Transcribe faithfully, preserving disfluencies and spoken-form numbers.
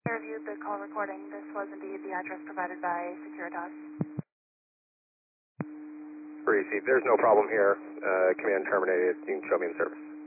I reviewed the call recording. This was indeed the address provided by Securitas. Received. There's no problem here. Uh, command terminated. You can show me in service.